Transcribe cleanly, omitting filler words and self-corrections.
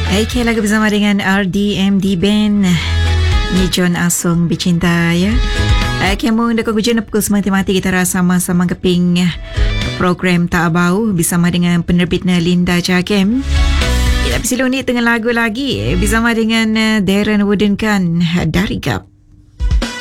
Okay, lagu bersama dengan RDMD Band ni John Asong Bicinta ya. Okay, mung dah kegujian pukul 9 mati kita rasa sama-sama keping program Tak Bau bersama dengan penerbitnya Linda Jagem. Kita bersilung ni tengah lagu lagi bersama dengan Darren Woodenkan dari Gap.